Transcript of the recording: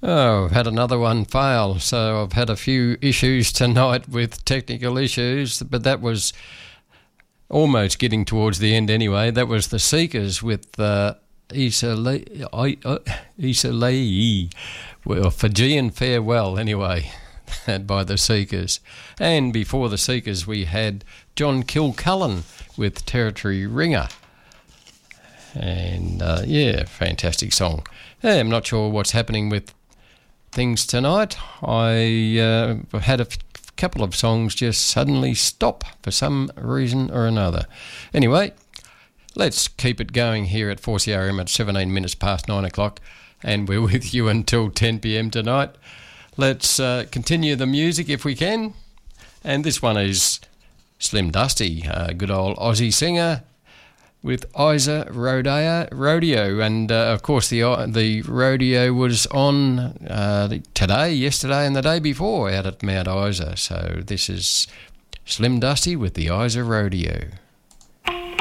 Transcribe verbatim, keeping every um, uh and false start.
Oh, I've had another one fail, so I've had a few issues tonight with technical issues, but that was almost getting towards the end anyway. That was the Seekers with uh, Issa Lee, uh, Issa Lee, well, Fijian Farewell anyway, by the Seekers. And before the Seekers we had John Kilcullen with Territory Ringer. And uh, yeah, fantastic song. Yeah, I'm not sure what's happening with things tonight. I uh, had a f- couple of songs just suddenly stop for some reason or another. Anyway, let's keep it going here at four C R M at seventeen minutes past nine o'clock, and we're with you until ten p.m. tonight. Let's uh, continue the music if we can. And this one is Slim Dusty, a good old Aussie singer, with Isa Rodeo, Rodeo, and uh, of course the uh, the rodeo was on uh, today, yesterday, and the day before out at Mount Isa. So this is Slim Dusty with the Isa Rodeo.